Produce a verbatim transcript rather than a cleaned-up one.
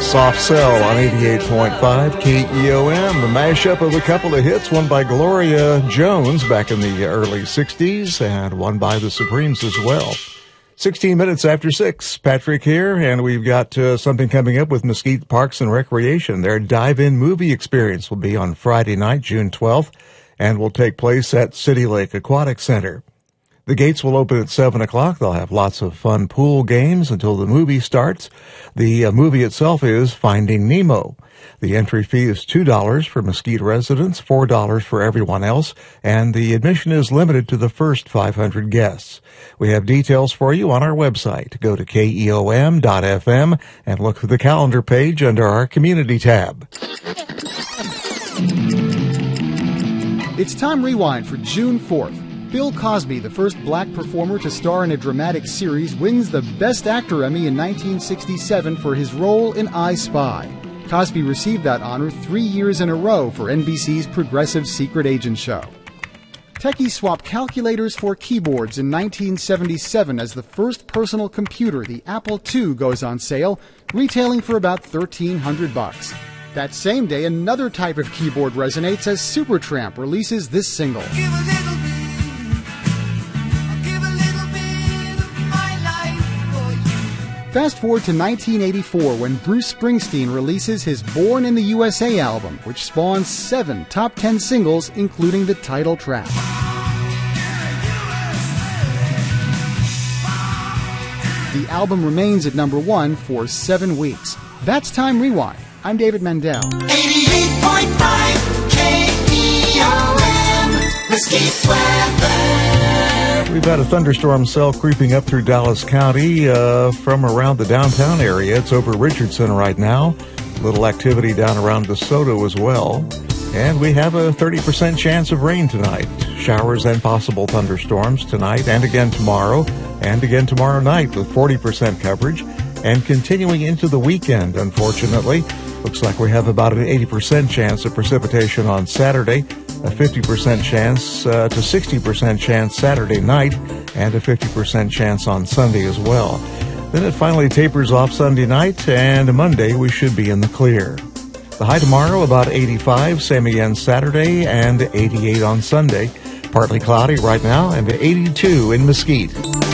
Soft Cell on eighty-eight point five K E O M, the mashup of a couple of hits, one by Gloria Jones back in the early sixties and one by the Supremes as well. sixteen minutes after six, Patrick here, and we've got uh, something coming up with Mesquite Parks and Recreation. Their dive-in movie experience will be on Friday night, June twelfth, and will take place at City Lake Aquatic Center. The gates will open at seven o'clock. They'll have lots of fun pool games until the movie starts. The uh, movie itself is Finding Nemo. The entry fee is two dollars for Mesquite residents, four dollars for everyone else, and the admission is limited to the first five hundred guests. We have details for you on our website. Go to K E O M dot F M and look for the calendar page under our Community tab. It's Time Rewind for June fourth. Bill Cosby, the first black performer to star in a dramatic series, wins the Best Actor Emmy in nineteen sixty-seven for his role in I Spy. Cosby received that honor three years in a row for N B C's progressive secret agent show. Techies swapped calculators for keyboards in nineteen seventy-seven as the first personal computer, the Apple two, goes on sale, retailing for about thirteen hundred bucks. That same day, another type of keyboard resonates as Supertramp releases this single. Fast forward to nineteen eighty-four when Bruce Springsteen releases his Born in the U S A album, which spawns seven top ten singles, including the title track. The album remains at number one for seven weeks. That's Time Rewind. I'm David Mandel. eighty-eight point five K E O M, Mesquite weather. We've had a thunderstorm cell creeping up through Dallas County uh, from around the downtown area. It's over Richardson right now. Little activity down around DeSoto as well. And we have a thirty percent chance of rain tonight. Showers and possible thunderstorms tonight and again tomorrow and again tomorrow night with forty percent coverage. And continuing into the weekend, unfortunately, looks like we have about an eighty percent chance of precipitation on Saturday, a fifty percent chance uh, to sixty percent chance Saturday night, and a fifty percent chance on Sunday as well. Then it finally tapers off Sunday night, and Monday we should be in the clear. The high tomorrow about eighty-five, same again Saturday, and eighty-eight on Sunday. Partly cloudy right now, and eighty-two in Mesquite.